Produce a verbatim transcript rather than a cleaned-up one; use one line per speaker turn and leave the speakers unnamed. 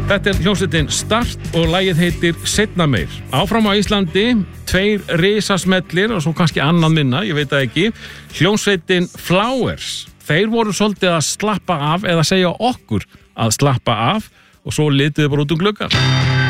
Þetta er hljómsveitin Start og lagið heitir Seinna meir. Áfram á Íslandi, tveir risasmellir og svo kannski annað minna, ég veit það ekki. Hljómsveitin Flowers. Þeir voru svolítið að slappa af eða segja okkur að slappa af og svo lituðu bara út um gluggann.